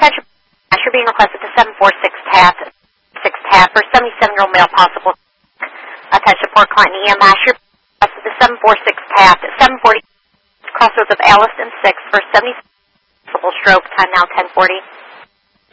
Attention, you're being requested to 746 TAP, 6 TAP for 77-year-old male possible. Attention for client EMS, you're being requested to 746 TAP, 740 crossroads of Alice and 6 for 70 possible stroke, time now 10:40.